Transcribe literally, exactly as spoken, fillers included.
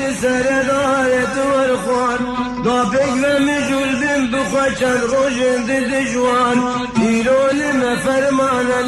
سردایت ورخوان دابک و مجول بین بخوچن روشن دجوان ایرول مفرمان